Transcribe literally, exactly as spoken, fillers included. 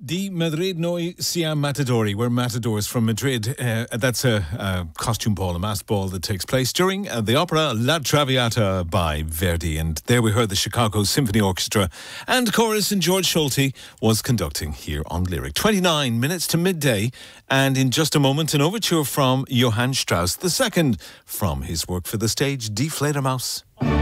Di Madrid noi siamo matadori. We're matadors from Madrid. Uh, that's a, a costume ball, a masked ball that takes place during uh, the opera La Traviata by Verdi. And there we heard the Chicago Symphony Orchestra and chorus, and George Schulte was conducting here on Lyric. twenty-nine minutes to midday, and in just a moment, an overture from Johann Strauss the Second from his work for the stage, Die Fledermaus.